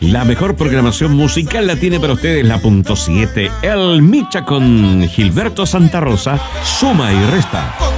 La mejor programación musical la tiene para ustedes la punto 7. El Micha con Gilberto Santa Rosa, suma y resta.